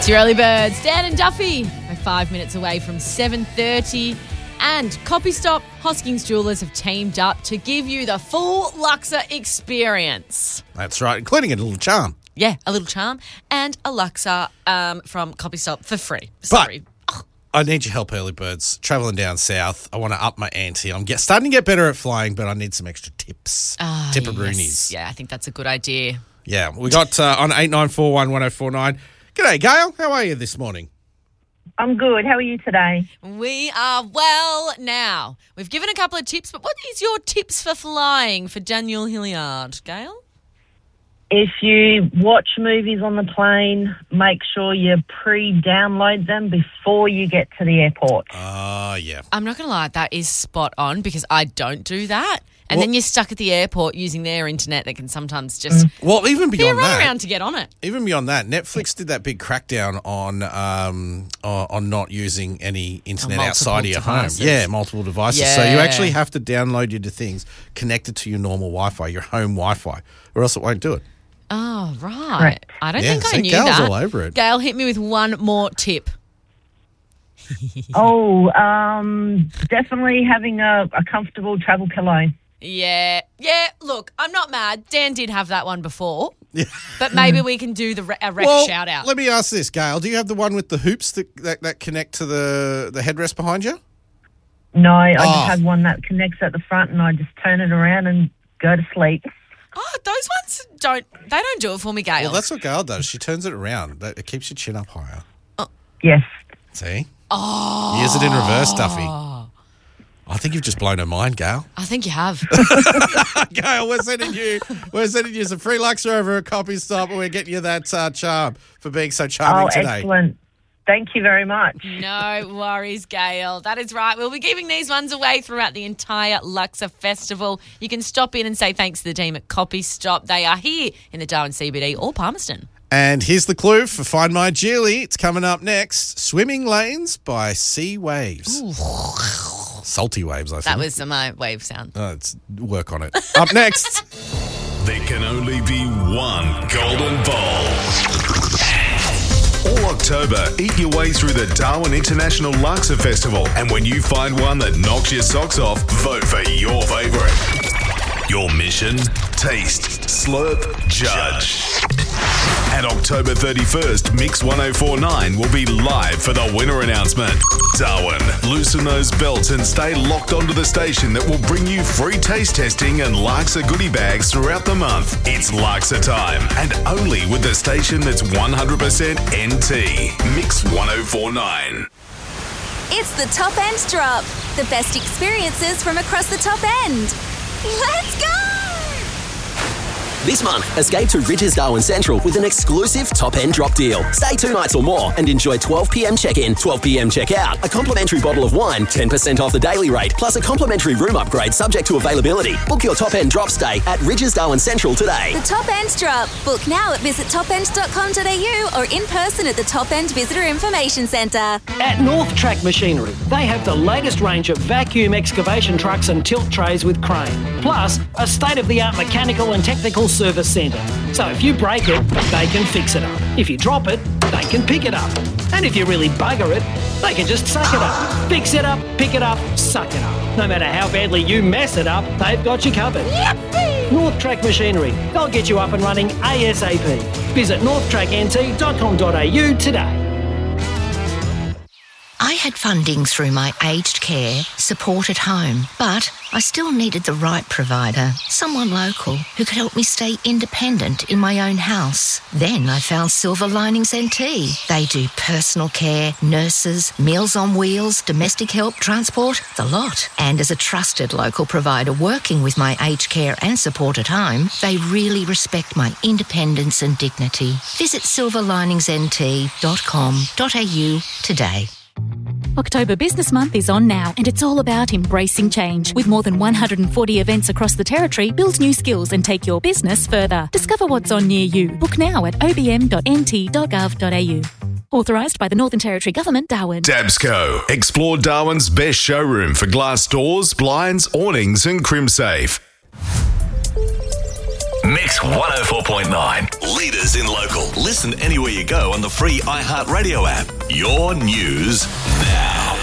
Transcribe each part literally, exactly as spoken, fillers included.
It's your early birds, Dan and Duffy. We're five minutes away from seven thirty. And Copy Stop, Hoskins Jewellers have teamed up to give you the full Luxor experience. That's right, including a little charm. Yeah, a little charm and a Luxor um, from Copy Stop for free. Sorry. But I need your help, early birds. Travelling down south, I want to up my ante. I'm get, starting to get better at flying, but I need some extra tips. Ah, Tipperoonies. yes. Yeah, I think that's a good idea. Yeah, we got uh, on eight nine four one, one oh four nine. G'day, Gail. How are you this morning? I'm good. How are you today? We are well now. We've given a couple of tips, but what is your tips for flying for Daniel Hilliard, Gail? If you watch movies on the plane, make sure you pre-download them before you get to the airport. Ah, uh, yeah. I'm not going to lie, that is spot on because I don't do that. And Well- then you're stuck at the airport using their internet that can sometimes just Well, even be a beyond that, runaround to get on it. even beyond that, Netflix did that big crackdown on um, on on not using any internet multiple outside of your devices. home. Yeah, multiple devices. So you Yeah. actually have to download your things connected to your normal Wi-Fi, your home Wi-Fi, or else it won't do it. Oh, right. Correct. I don't Yeah, think I see, knew Gail's that. all over it. Gail, hit me with one more tip. Oh, um, definitely having a, a comfortable travel pillow. Yeah. Yeah, look, I'm not mad. Dan did have that one before. Yeah. But maybe we can do the re- a rec Well, shout out. let me ask this, Gail. Do you have the one with the hoops that that, that connect to the, the headrest behind you? No, I Oh. just have one that connects at the front and I just turn it around and go to sleep. Oh, those ones don't, they don't do it for me, Gail. Well, that's what Gail does. She turns it around. That- It keeps your chin up higher. Yes. See? Oh. Use it in reverse, Duffy. I think you've just blown her mind, Gail. I think you have. Gail, we're sending you we're sending you some free Luxor over at Copy Stop, and we're getting you that uh, charm for being so charming Oh, today. excellent. Thank you very much. No worries, Gail. That is right. We'll be giving these ones away throughout the entire Luxor Festival. You can stop in and say thanks to the team at Copy Stop. They are here in the Darwin C B D or Palmerston. And here's the clue for Find My Geely. It's coming up next. Swimming Lanes by Sea Waves. Salty waves, I think. That was my wave sound. Oh, it's work on it. Up next. There can only be one golden ball. All October, eat your way through the Darwin International Luxor Festival. And when you find one that knocks your socks off, vote for your favourite. Your mission? Taste, slurp, judge. And October thirty-first, Mix one oh four nine will be live for the winner announcement. Darwin, loosen those belts and stay locked onto the station that will bring you free taste testing and Luxor goodie bags throughout the month. It's Luxor time, and only with the station that's one hundred percent N T. Mix one oh four nine. It's the Top End Drop. The best experiences from across the top end. Let's go! This month, escape to Ridges Darwin Central with an exclusive top-end drop deal. Stay two nights or more and enjoy twelve p.m. check-in, twelve p.m. check-out, a complimentary bottle of wine, ten percent off the daily rate, plus a complimentary room upgrade subject to availability. Book your top-end drop stay at Ridges Darwin Central today. The Top End Drop. Book now at visit top end dot com dot a u or in person at the Top End Visitor Information Centre. At North Track Machinery, they have the latest range of vacuum excavation trucks and tilt trays with crane, plus a state-of-the-art mechanical and technical service centre. So if you break it, they can fix it up. If you drop it, they can pick it up. And if you really bugger it, they can just suck it up. Fix it up, pick it up, suck it up. No matter how badly you mess it up, they've got you covered. Yippee! North Track Machinery. They'll get you up and running ASAP. Visit north track n t dot com dot a u today. I had funding through my aged care, support at home, but I still needed the right provider, someone local who could help me stay independent in my own house. Then I found Silver Linings N T. They do personal care, nurses, meals on wheels, domestic help, transport, the lot. And as a trusted local provider working with my aged care and support at home, they really respect my independence and dignity. Visit silver linings n t dot com dot a u today. October Business Month is on now, and it's all about embracing change. With more than one hundred forty events across the Territory, build new skills and take your business further. Discover what's on near you. Book now at o b m dot n t dot gov dot a u. Authorised by the Northern Territory Government, Darwin. Dabsco. Explore Darwin's best showroom for glass doors, blinds, awnings and CrimSafe. Mix one oh four point nine. Leaders in local. Listen anywhere you go on the free iHeartRadio app. Your news now.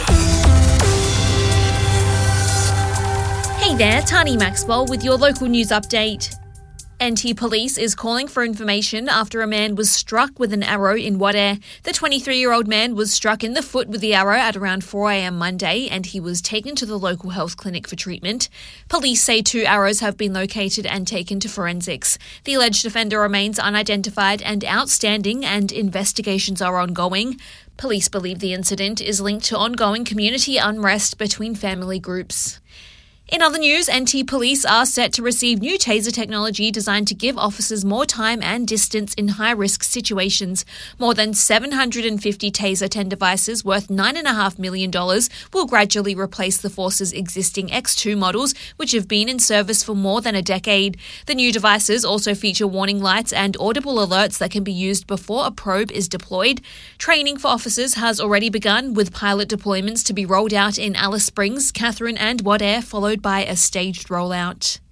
Hey there, Tani Maxwell with your local news update. N T Police is calling for information after a man was struck with an arrow in Wadeye. The twenty-three-year-old man was struck in the foot with the arrow at around four a.m. Monday, and he was taken to the local health clinic for treatment. Police say two arrows have been located and taken to forensics. The alleged offender remains unidentified and outstanding, and investigations are ongoing. Police believe the incident is linked to ongoing community unrest between family groups. In other news, N T Police are set to receive new taser technology designed to give officers more time and distance in high-risk situations. More than seven hundred fifty Taser ten devices worth nine point five million dollars will gradually replace the Force's existing X two models, which have been in service for more than a decade. The new devices also feature warning lights and audible alerts that can be used before a probe is deployed. Training for officers has already begun, with pilot deployments to be rolled out in Alice Springs, Katherine and Wadeye, followed by a staged rollout.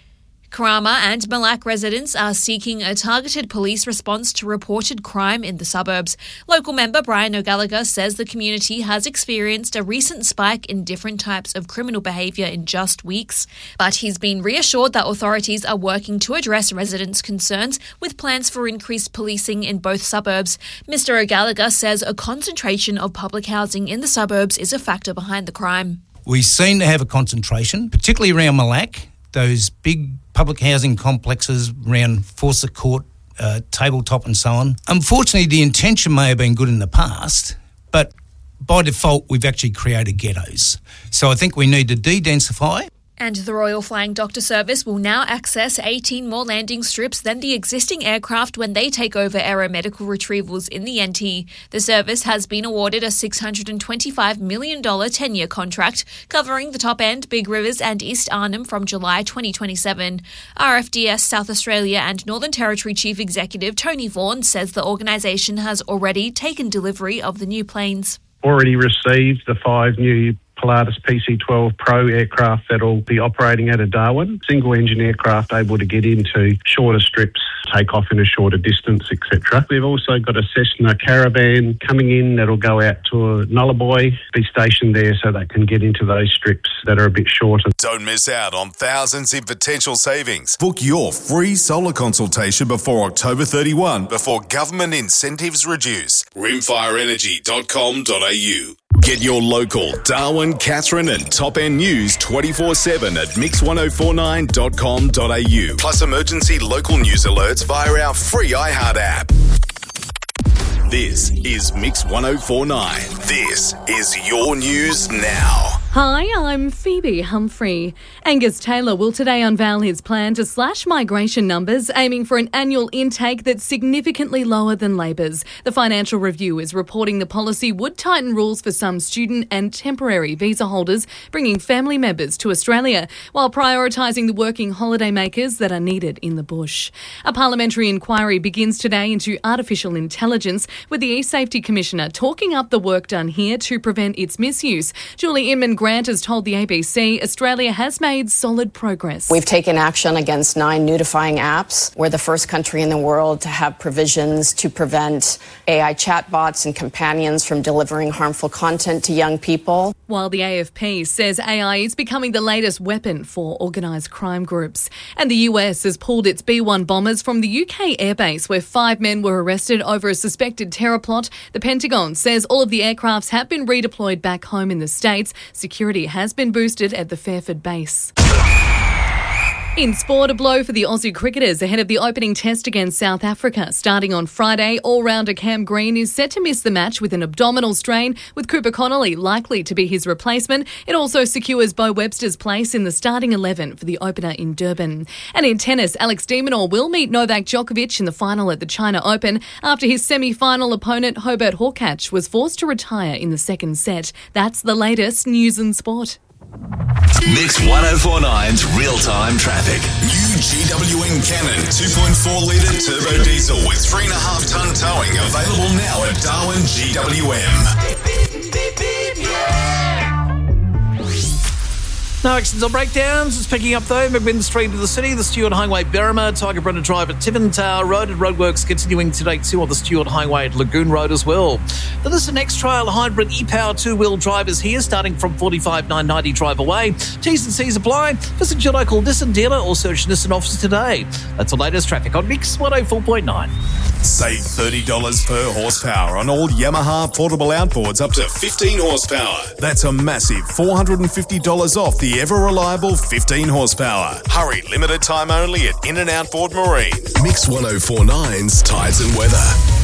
Karama and Malak residents are seeking a targeted police response to reported crime in the suburbs. Local member Brian O'Gallagher says the community has experienced a recent spike in different types of criminal behaviour in just weeks, but he's been reassured that authorities are working to address residents' concerns with plans for increased policing in both suburbs. Mister O'Gallagher says a concentration of public housing in the suburbs is a factor behind the crime. We seem to have a concentration, particularly around Malak, those big public housing complexes around Fawcett Court, uh, Tabletop and so on. Unfortunately, the intention may have been good in the past, but by default, we've actually created ghettos. So I think we need to de-densify. And the Royal Flying Doctor Service will now access eighteen more landing strips than the existing aircraft when they take over aeromedical retrievals in the N T. The service has been awarded a six hundred twenty-five million dollars ten-year contract covering the Top End, Big Rivers and East Arnhem from July twenty twenty-seven. R F D S South Australia and Northern Territory Chief Executive Tony Vaughan says the organisation has already taken delivery of the new planes. Already received the five new Pilatus P C twelve Pro aircraft that'll be operating out of Darwin. Single engine aircraft able to get into shorter strips, take off in a shorter distance, et cetera. We've also got a Cessna Caravan coming in that'll go out to Nullarbor, be stationed there so they can get into those strips that are a bit shorter. Don't miss out on thousands in potential savings. Book your free solar consultation before October thirty-first before government incentives reduce. rimfire energy dot com dot a u. Get your local Darwin, Katherine and Top End news twenty-four seven at mix ten forty-nine dot com dot a u. Plus emergency local news alerts via our free iHeart app. This is Mix ten forty-nine. This is your news now. Hi, I'm Phoebe Humphrey. Angus Taylor will today unveil his plan to slash migration numbers, aiming for an annual intake that's significantly lower than Labor's. The Financial Review is reporting the policy would tighten rules for some student and temporary visa holders bringing family members to Australia, while prioritising the working holidaymakers that are needed in the bush. A parliamentary inquiry begins today into artificial intelligence, with the eSafety Commissioner talking up the work done here to prevent its misuse. Julie Inman Grant has told the A B C Australia has made solid progress. We've taken action against nine nudifying apps. We're the first country in the world to have provisions to prevent A I chatbots and companions from delivering harmful content to young people. While the A F P says A I is becoming the latest weapon for organised crime groups. And the U S has pulled its B one bombers from the U K airbase, where five men were arrested over a suspected terror plot. The Pentagon says all of the aircrafts have been redeployed back home in the States. Security has been boosted at the Fairford base. In sport, a blow for the Aussie cricketers ahead of the opening test against South Africa. Starting on Friday, all-rounder Cam Green is set to miss the match with an abdominal strain, with Cooper Connolly likely to be his replacement. It also secures Bo Webster's place in the starting eleven for the opener in Durban. And in tennis, Alex de Minaur will meet Novak Djokovic in the final at the China Open after his semi-final opponent Hobart Hurkacz was forced to retire in the second set. That's the latest news and sport. Mix ten forty-nine's real-time traffic. New G W N Cannon two point four litre turbo diesel with three point five tonne towing available now at Darwin G W M. No accidents or breakdowns. It's picking up though. McMinn Street to the city, the Stewart Highway, Berrima, Tiger Brenner Drive at Tiverton Tower Road, and roadworks continuing today too on the Stewart Highway at Lagoon Road as well. The Nissan X-Trail Hybrid e-Power two-wheel drive is here, starting from forty-five thousand nine hundred ninety drive away. T's and C's apply. Visit your local Nissan dealer or search Nissan office today. That's the latest traffic on Mix one oh four point nine. Save thirty dollars per horsepower on all Yamaha portable outboards up to fifteen horsepower. That's a massive four hundred fifty dollars off the ever-reliable fifteen horsepower. Hurry, limited time only at In and Outboard Marine. Mix one oh four point nine's Tides and Weather.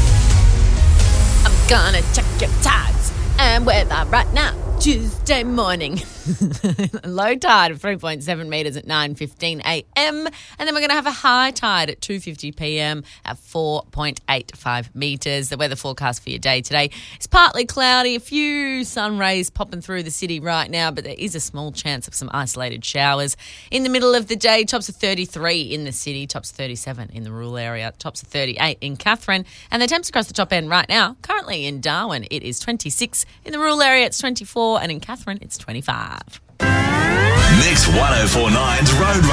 I'm gonna check your tides and weather right now. Tuesday morning. Low tide of three point seven metres at nine fifteen a m. And then we're going to have a high tide at two fifty p m at four point eight five metres. The weather forecast for your day today is partly cloudy. A few sun rays popping through the city right now, but there is a small chance of some isolated showers. In the middle of the day, tops of thirty-three in the city, tops of thirty-seven in the rural area, tops of thirty-eight in Katherine. And the temps across the top end right now, currently in Darwin, it is twenty-six. In the rural area, it's twenty-four. And in Katherine, it's twenty-five. Mix one oh four point nine's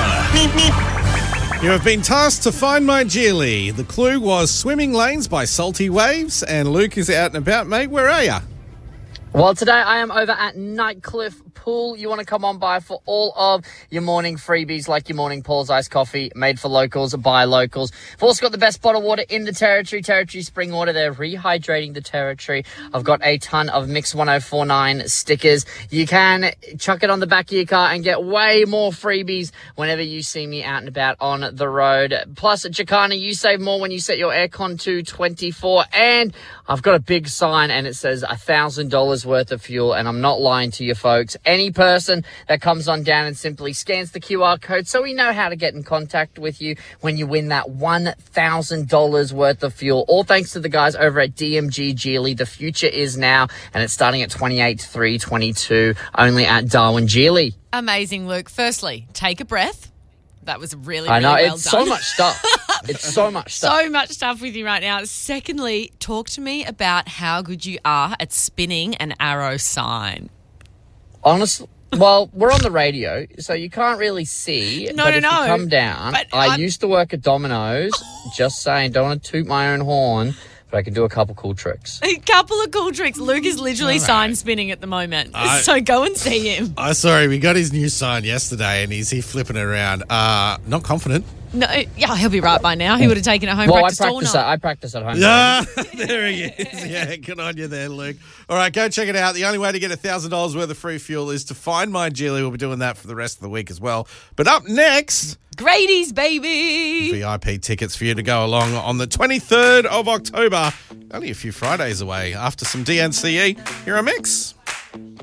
Roadrunner. You have been tasked to find my Geely. The clue was Swimming Lanes by Salty Waves, and Luke is out and about, mate. Where are you? Well, today I am over at Nightcliff Pool. You want to come on by for all of your morning freebies, like your morning Paul's Iced Coffee, made for locals, by locals. We've also got the best bottled water in the Territory, Territory Spring Water. They're rehydrating the Territory. I've got a ton of Mix one oh four point nine stickers. You can chuck it on the back of your car and get way more freebies whenever you see me out and about on the road. Plus, at Chicana, you save more when you set your aircon to twenty-four. And I've got a big sign and it says one thousand dollars worth of fuel, and I'm not lying to you folks. Any person that comes on down and simply scans the Q R code so we know how to get in contact with you when you win that one thousand dollars worth of fuel. All thanks to the guys over at D M G Geely. The future is now, and it's starting at twenty-eight three twenty-two only at Darwin Geely. Amazing, Luke. Firstly, take a breath. That was really, really I know, well it's done. so much stuff. It's so much stuff. So much stuff with you right now. Secondly, talk to me about how good you are at spinning an arrow sign. Honestly, well, we're on the radio, so you can't really see. No, but no, if no. you come down, But I I'm- used to work at Domino's. Just saying, don't want to toot my own horn, but I can do a couple cool tricks. A couple of cool tricks. Luke is literally All right. sign spinning at the moment. I- so go and see him. I sorry, we got his new sign yesterday, and he's here flipping it around. Uh, not confident. No, yeah, he'll be right by now. He would have taken it home Well, I practice all practice, night. at, I practice at home. Yeah, there he is. Yeah, good on you there, Luke. All right, go check it out. The only way to get one thousand dollars worth of free fuel is to find my Geely. We'll be doing that for the rest of the week as well. But up next, Grady's, baby. V I P tickets for you to go along on the twenty-third of October. Only a few Fridays away after some D N C E. Here on Mix.